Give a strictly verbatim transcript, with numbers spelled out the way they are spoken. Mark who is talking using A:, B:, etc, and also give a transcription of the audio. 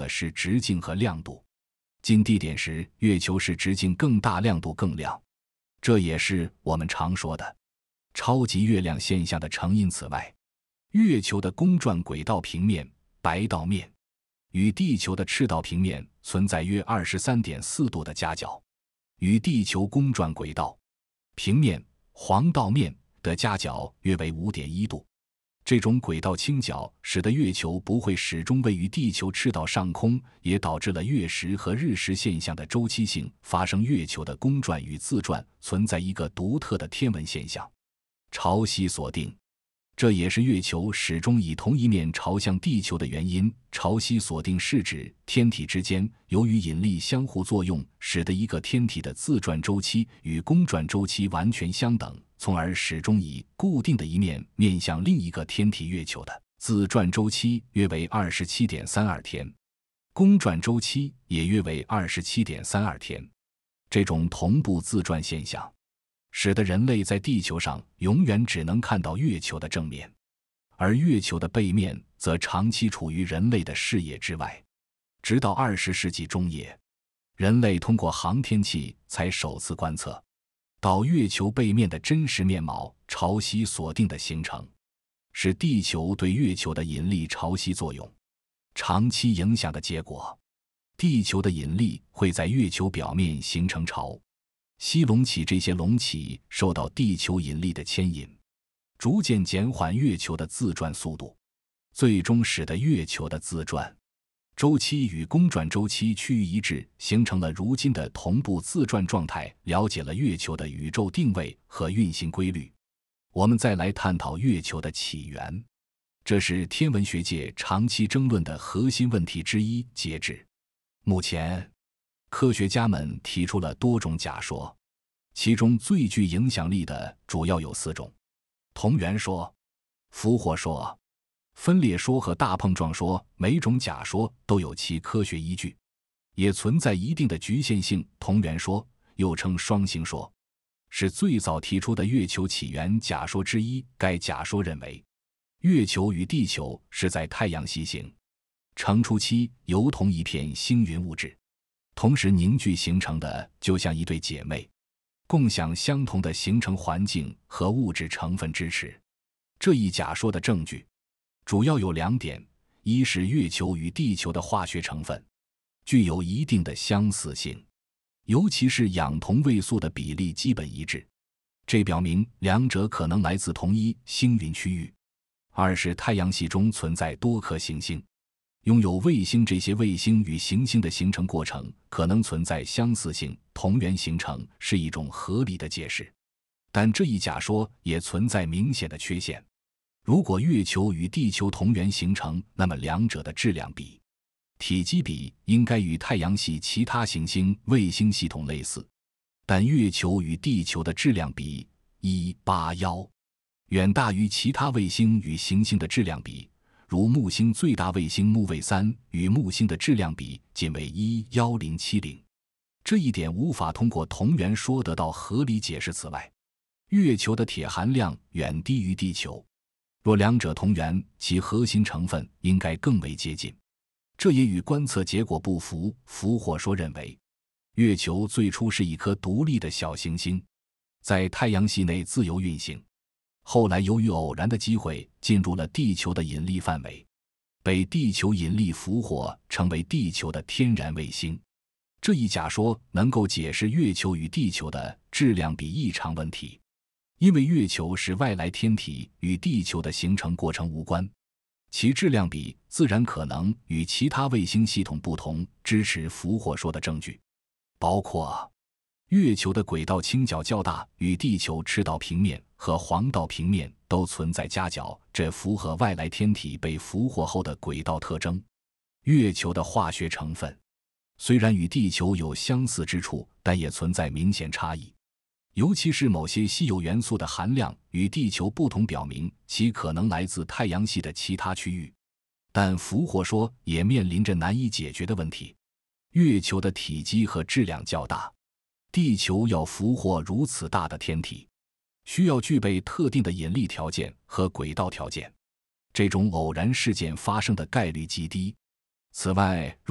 A: 的是直径和亮度。近地点时，月球是直径更大，亮度更亮，这也是我们常说的超级月亮现象的成因。此外，月球的公转轨道平面白道面与地球的赤道平面存在约 二十三点四 度的夹角，与地球公转轨道平面黄道面的夹角约为 五点一 度。这种轨道倾角使得月球不会始终位于地球赤道上空，也导致了月食和日食现象的周期性发生。月球的公转与自转存在一个独特的天文现象——潮汐锁定，这也是月球始终以同一面朝向地球的原因。潮汐锁定是指天体之间由于引力相互作用，使得一个天体的自转周期与公转周期完全相等，从而始终以固定的一面面向另一个天体。月球的自转周期约为 二十七点三二 天，公转周期也约为 二十七点三二 天。这种同步自转现象使得人类在地球上永远只能看到月球的正面，而月球的背面则长期处于人类的视野之外。直到二十世纪中叶，人类通过航天器才首次观测到月球背面的真实面貌。潮汐锁定的形成是地球对月球的引力潮汐作用长期影响的结果。地球的引力会在月球表面形成潮汐隆起，这些隆起受到地球引力的牵引，逐渐减缓月球的自转速度，最终使得月球的自转周期与公转周期趋于一致，形成了如今的同步自转状态。了解了月球的宇宙定位和运行规律，我们再来探讨月球的起源，这是天文学界长期争论的核心问题之一。截至目前，科学家们提出了多种假说，其中最具影响力的主要有四种：同源说、俘获说、分裂说和大碰撞说。每种假说都有其科学依据，也存在一定的局限性。同源说又称双星说，是最早提出的月球起源假说之一。该假说认为，月球与地球是在太阳系形成初期由同一片星云物质同时凝聚形成的，就像一对姐妹，共享相同的形成环境和物质成分支持。这一假说的证据主要有两点：一是月球与地球的化学成分具有一定的相似性，尤其是氧同位素的比例基本一致，这表明两者可能来自同一星云区域；二是太阳系中存在多颗行星，拥有卫星，这些卫星与行星的形成过程可能存在相似性。同源形成是一种合理的解释，但这一假说也存在明显的缺陷。如果月球与地球同源形成，那么两者的质量比、体积比应该与太阳系其他行星卫星系统类似，但月球与地球的质量比一八一远大于其他卫星与行星的质量比，如木星最大卫星木卫三与木星的质量比仅为一一零七零，这一点无法通过同源说得到合理解释。此外，月球的铁含量远低于地球，若两者同源，其核心成分应该更为接近，这也与观测结果不符。俘获说认为，月球最初是一颗独立的小行星，在太阳系内自由运行，后来由于偶然的机会进入了地球的引力范围，被地球引力俘获，成为地球的天然卫星。这一假说能够解释月球与地球的质量比异常问题，因为月球是外来天体，与地球的形成过程无关，其质量比自然可能与其他卫星系统不同。支持俘获说的证据包括月球的轨道倾角较大，与地球赤道平面和黄道平面都存在夹角，这符合外来天体被俘获后的轨道特征。月球的化学成分虽然与地球有相似之处，但也存在明显差异，尤其是某些稀有元素的含量与地球不同，表明其可能来自太阳系的其他区域。但俘获说也面临着难以解决的问题：月球的体积和质量较大，地球要俘获如此大的天体，需要具备特定的引力条件和轨道条件，这种偶然事件发生的概率极低。此外，如